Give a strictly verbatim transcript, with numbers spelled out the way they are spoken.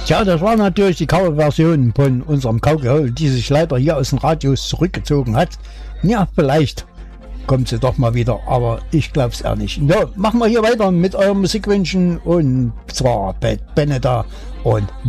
Tja, das war natürlich die Coverversion von unserem Kaugehol, die sich leider hier aus den Radios zurückgezogen hat. Ja, vielleicht kommt sie doch mal wieder, aber ich glaube es eher nicht. Ja, machen wir hier weiter mit euren Musikwünschen und zwar Bad Benedà und